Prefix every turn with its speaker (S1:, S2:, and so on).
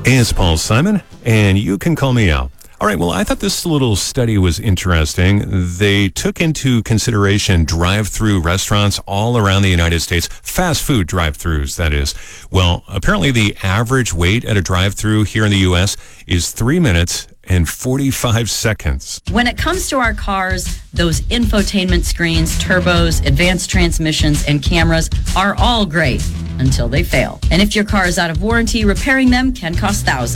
S1: Hey, it's Paul Simon, and you can call me Al. All right, well, I thought this little study was interesting. They took into consideration drive-through restaurants all around the United States, fast food drive-throughs, that is. Well, apparently the average wait at a drive-through here in the U.S. is 3 minutes and 45 seconds.
S2: When it comes to our cars, those infotainment screens, turbos, advanced transmissions, and cameras are all great until they fail. And if your car is out of warranty, repairing them can cost thousands.